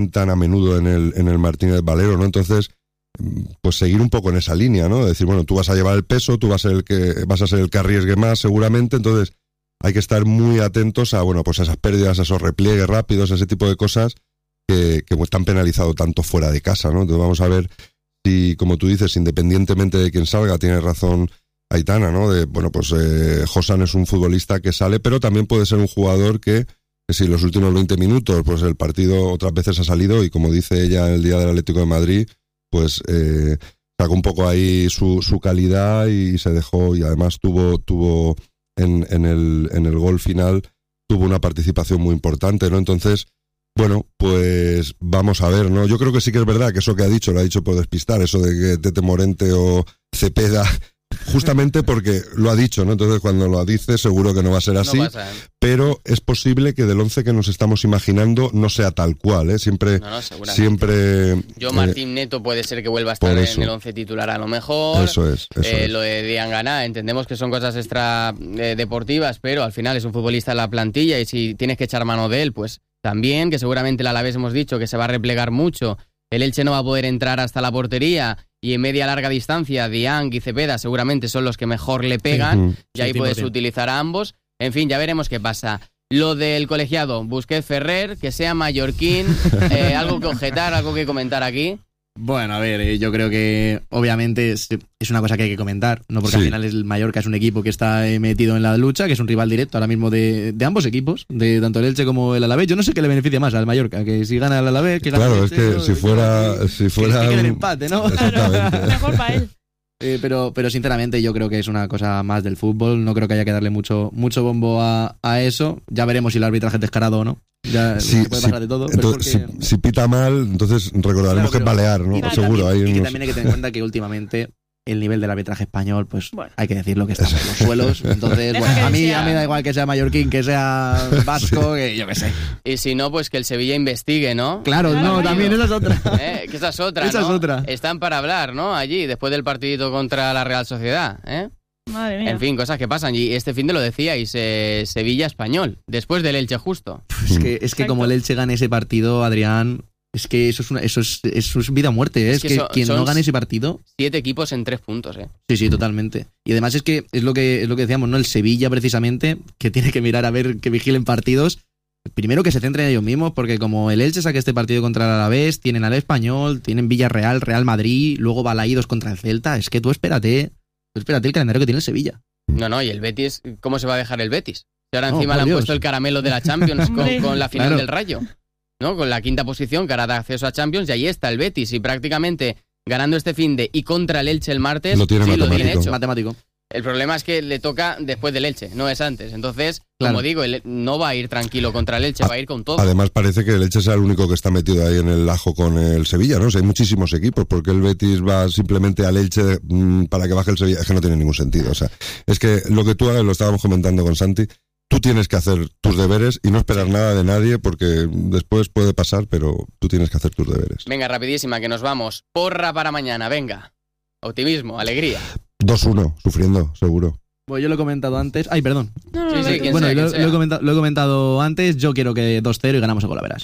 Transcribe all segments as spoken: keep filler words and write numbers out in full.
tan a menudo en el, en el Martínez Valero, ¿no? Entonces, pues seguir un poco en esa línea, ¿no? Decir, bueno, tú vas a llevar el peso, tú vas a ser el que, vas a ser el que arriesgue más seguramente, entonces hay que estar muy atentos a, bueno, pues a esas pérdidas, a esos repliegues rápidos, a ese tipo de cosas que, que están penalizados tanto fuera de casa, ¿no? Entonces vamos a ver si, como tú dices, independientemente de quién salga, tiene razón Aitana, ¿no? De, bueno, pues eh, Josán es un futbolista que sale, pero también puede ser un jugador que, que si los últimos veinte minutos, pues el partido otras veces ha salido y como dice ella el día del Atlético de Madrid, pues eh, sacó un poco ahí su, su calidad y se dejó, y además tuvo, tuvo en, en, el, en el gol final, tuvo una participación muy importante, ¿no? Entonces, bueno, pues vamos a ver, ¿no? Yo creo que sí que es verdad que eso que ha dicho, lo ha dicho por despistar, eso de que Tete Morente o Cepeda, justamente porque lo ha dicho, ¿no? Entonces cuando lo dice seguro que no va a ser así, no pasa, ¿eh? Pero es posible que del once que nos estamos imaginando no sea tal cual, ¿eh? Siempre, no, no, siempre. Yo Martín eh, Neto puede ser que vuelva a estar en el once titular a lo mejor. Eso es. Eso eh, es. Lo de Diangana, entendemos que son cosas extra eh, deportivas, pero al final es un futbolista en la plantilla y si tienes que echar mano de él, pues también, que seguramente el Alavés hemos dicho que se va a replegar mucho. El Elche no va a poder entrar hasta la portería y en media larga distancia Diang y Cepeda seguramente son los que mejor le pegan, uh-huh. Y ahí sí, puedes utilizar a ambos. En fin, ya veremos qué pasa. Lo del colegiado, Busquets Ferrer, que sea mallorquín, eh, algo que objetar, algo que comentar aquí. Bueno, a ver, eh, yo creo que obviamente es, es una cosa que hay que comentar, ¿no? Porque sí. Al final el Mallorca es un equipo que está eh, metido en la lucha, que es un rival directo ahora mismo de, de ambos equipos, de tanto el Elche como el Alavés. Yo no sé qué le beneficia más al Mallorca, que si gana el Alavés, que gana claro, el Elche. Claro, es que si fuera... Que, si fuera que, que un... el empate, ¿no? Claro, mejor para él. Eh, pero, pero sinceramente yo creo que es una cosa más del fútbol, no creo que haya que darle mucho, mucho bombo a, a eso. Ya veremos si el arbitraje es descarado o no. Ya sí, puede sí, pasar de todo. Entonces, pero porque... si, si pita mal, entonces recordaremos claro, que es balear, ¿no? Y seguro. También, hay y que unos... también hay que tener en cuenta que últimamente el nivel del arbitraje español, pues bueno, hay que decirlo que está Eso. por los suelos. Entonces, bueno, a mí, sea... a mí me da igual que sea mallorquín, que sea vasco, sí. que yo qué sé. Y si no, pues que el Sevilla investigue, ¿no? Claro, claro no, claro. también esa es otra. ¿Eh? Que esa es otra, esa ¿no? es otra. Están para hablar, ¿no? Allí, después del partidito contra la Real Sociedad, ¿eh? Madre mía. En fin, cosas que pasan. Y este fin de lo decíais, eh, Sevilla-Español, después del Elche justo. Es que, es que como el Elche gane ese partido, Adrián... Es que eso es una, eso es, eso es vida o muerte, ¿eh? Es, es que, que so, quien no gane ese partido... Siete equipos en tres puntos, ¿eh? Sí, sí, totalmente. Y además es que es lo que es lo que decíamos, ¿no? El Sevilla, precisamente, que tiene que mirar a ver que vigilen partidos. Primero que se centren ellos mismos, porque como el Elche saque este partido contra el Alavés, tienen al Español, tienen Villarreal, Real Madrid, luego Balaídos contra el Celta. Es que tú espérate, tú espérate el calendario que tiene el Sevilla. No, no, y el Betis, ¿cómo se va a dejar el Betis? Y ahora encima oh, le han Dios. puesto el caramelo de la Champions con, con la final claro. del Rayo. ¿No? Con la quinta posición que ahora da acceso a Champions y ahí está el Betis y prácticamente ganando este finde y contra el Elche el martes lo tiene sí, matemático. Lo tiene hecho. Matemático. El problema es que le toca después del Elche, no es antes. Entonces, claro. como digo, él no va a ir tranquilo contra el Elche, a- va a ir con todo. Además parece que el Elche sea el único que está metido ahí en el ajo con el Sevilla, ¿no? O sea, hay muchísimos equipos, porque el Betis va simplemente al Elche mmm, para que baje el Sevilla, es que no tiene ningún sentido. O sea, es que lo que tú hagas, lo estábamos comentando con Santi, tú tienes que hacer tus deberes y no esperar nada de nadie porque después puede pasar, pero tú tienes que hacer tus deberes. Venga, rapidísima, que nos vamos. Porra para mañana, venga. Optimismo, alegría. dos uno, sufriendo, seguro. Pues yo lo he comentado antes. Ay, perdón. No, no, Sí, no, sí, no, quien bueno, sea, lo, quien sea. lo he comentado, lo he comentado antes. Yo quiero que dos cero y ganamos a Golaveras.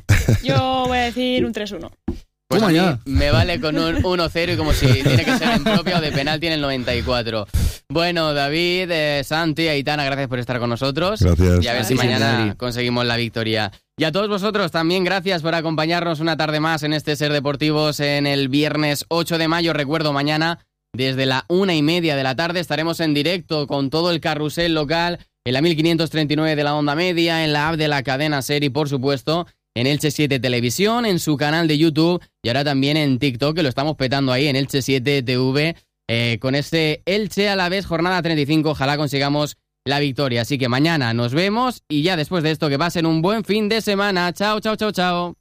Yo voy a decir un tres uno. Pues Toma a mí ya. me vale con un uno cero y como si tiene que ser en propia o de penal tiene el noventa y cuatro. Bueno, David, eh, Santi, Aitana, gracias por estar con nosotros. Gracias. Y a ver si Sí, sí, mañana sí. conseguimos la victoria. Y a todos vosotros también gracias por acompañarnos una tarde más en este Ser Deportivos en el viernes ocho de mayo. Recuerdo, mañana desde la una y media de la tarde estaremos en directo con todo el carrusel local en la mil quinientos treinta y nueve de la onda media, en la app de la cadena SER y por supuesto en Elche siete Televisión, en su canal de YouTube y ahora también en TikTok, que lo estamos petando ahí en Elche siete T V, eh, con este Elche Alavés jornada treinta y cinco. Ojalá consigamos la victoria. Así que mañana nos vemos y ya después de esto que pasen un buen fin de semana. Chao, chao, chao, chao.